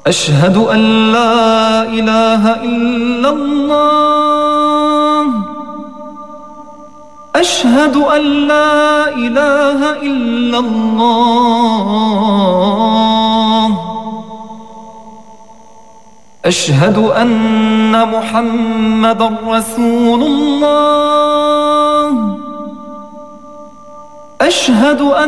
أشهد أن لا إله إلا الله. أشهد أن لا إله إلا الله. أشهد أن محمدًا رسول الله. أشهد أن